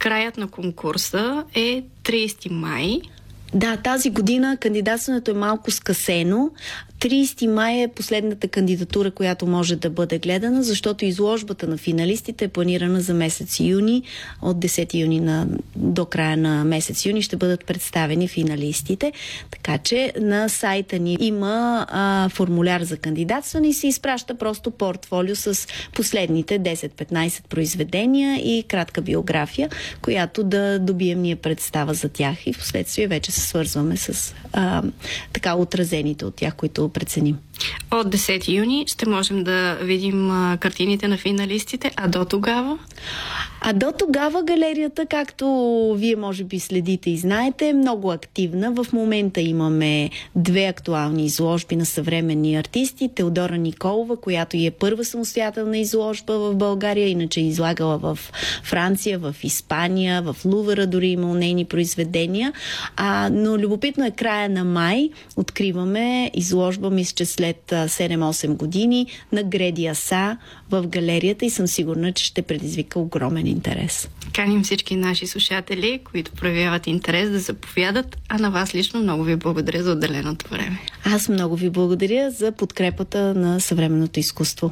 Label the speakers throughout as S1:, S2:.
S1: краят на конкурса е 30 май.
S2: Да, тази година кандидатстването е малко скъсено. 30 май е последната кандидатура, която може да бъде гледана, защото изложбата на финалистите е планирана за месец юни. От 10 юни до края на месец юни ще бъдат представени финалистите. Така че на сайта ни има формуляр за кандидатстване и се изпраща просто портфолио с последните 10-15 произведения и кратка биография, която да добием ние представа за тях и в последствие вече се свързваме с така отразените от тях, които преценим.
S1: От 10 юни ще можем да видим картините на финалистите, а до тогава?
S2: А до тогава галерията, както вие може би следите и знаете, е много активна. В момента имаме 2 актуални изложби на съвременни артисти. Теодора Николова, която е първа самостоятелна изложба в България, иначе е излагала в Франция, в Испания, в Лувъра дори има нейни произведения. Но любопитно е края на май. Откриваме изложба, мисля, че след 7-8 години на Греди Аса в галерията и съм сигурна, че ще предизвика огромен интерес.
S1: Каним всички наши слушатели, които проявяват интерес, да заповядат, а на вас лично много ви благодаря за отделеното време.
S2: Аз много ви благодаря за подкрепата на съвременното изкуство.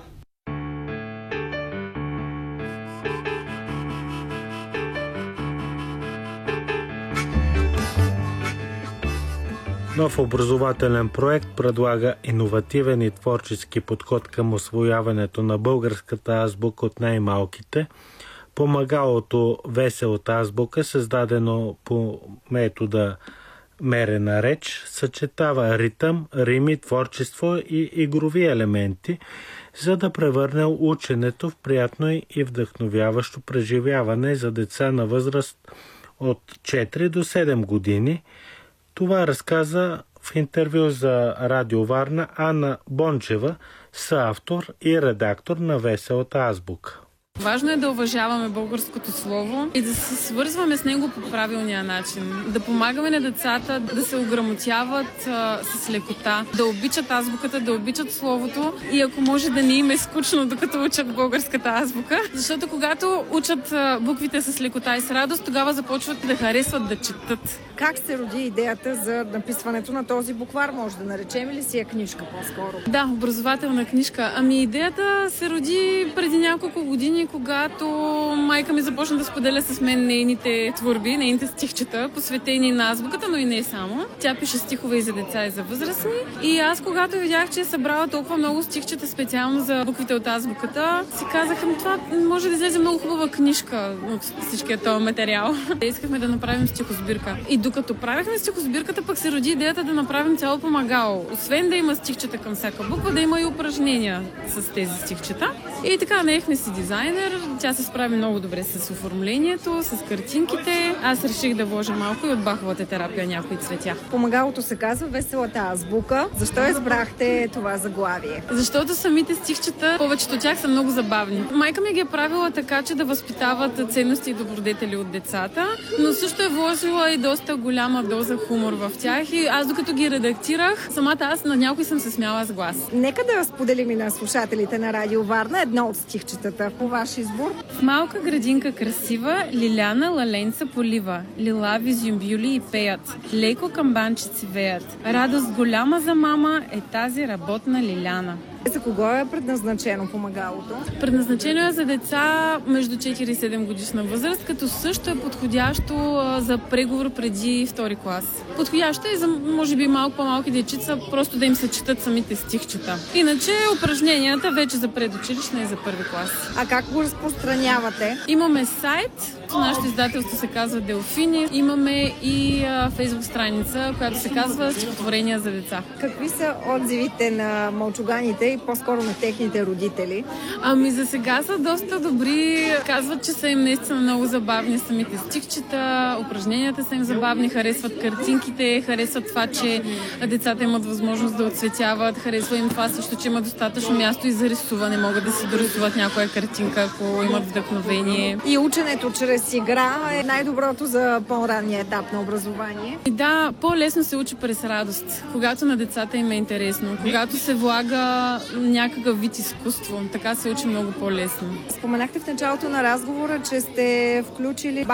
S3: Нов образователен проект предлага иновативен и творчески подход към усвояването на българската азбука от най-малките. Помагалото Веселата азбука, създадено по метода мерена реч, съчетава ритъм, рими, творчество и игрови елементи, за да превърне ученето в приятно и вдъхновяващо преживяване за деца на възраст от 4 до 7 години. Това разказа в интервю за Радио Варна Ана Бончева, съавтор и редактор на Веселата азбука.
S4: Важно е да уважаваме българското слово и да се свързваме с него по правилния начин. Да помагаме на децата да се ограмотяват с лекота, да обичат азбуката, да обичат словото и ако може да не им е скучно докато учат българската азбука. Защото когато учат буквите с лекота и с радост, тогава започват да харесват да четат.
S5: Как се роди идеята за написването на този буквар? Може да наречем ли си я книжка по-скоро?
S4: Да, образователна книжка. Идеята се роди преди няколко години, когато майка ми започна да споделя с мен нейните творби, нейните стихчета, посветени на азбуката, но и не само. Тя пише стихове и за деца, и за възрастни. И аз, когато видях, че е събрала толкова много стихчета специално за буквите от азбуката, си казах, това може да излезе много хубава книжка от всичкия този материал. Искахме да направим стихосбирка. И докато правихме стихосбирката, пък се роди идеята да направим цяло помагало. Освен да има стихчета към всяка буква, да има и упражнения с тези стихчета. И така, наехме си дизайнер. Тя се справи много добре с оформлението, с картинките. Аз реших да вложа малко и от Баховата терапия някои цветя.
S5: Помагалото се казва Веселата азбука. Защо избрахте това заглавие?
S4: Защото самите стихчета, повечето от тях са много забавни. Майка ми ги е правила така, че да възпитават ценности и добродетели от децата, но също е вложила и доста голяма доза хумор в тях и аз докато ги редактирах, самата аз на някой съм се смяла с глас.
S5: Нека да споделим и на слушателите на Радио Варна едно от стихчетата по ваш избор.
S4: В малка градинка красива, лиляна лаленца полива, лилави зюмбюли и пеят, леко камбанчици веят. Радост голяма за мама е тази работна лиляна.
S5: За кого е предназначено помагалото?
S4: Предназначено е за деца между 4 и 7 годишна възраст, като също е подходящо за преговор преди втори клас. Подходящо е за, може би, малко по-малки дечица, просто да им се четат самите стихчета. Иначе упражненията вече за предучилищна и за първи клас.
S5: А как го разпространявате?
S4: Имаме сайт, нашето издателство се казва Делфини. Имаме и фейсбук страница, която се казва Стихотворения за деца.
S5: Какви са отзивите на мълчуганите и по-скоро на техните родители?
S4: За сега са доста добри. Казват, че са им наистина много забавни самите стихчета, упражненията са им забавни, харесват картинките, харесват това, че децата имат възможност да оцветяват, харесва им това също, че има достатъчно място и за рисуване, могат да си дорисуват някоя картинка, ако имат вдъхновение.
S5: И ученето чрез игра е най-доброто за по-ранния етап на образование.
S4: И да, по-лесно се учи през радост, когато на децата им е интересно, когато се влага някакъв вид изкуство. Така се учи много по-лесно.
S5: Споменахте в началото на разговора, че сте включили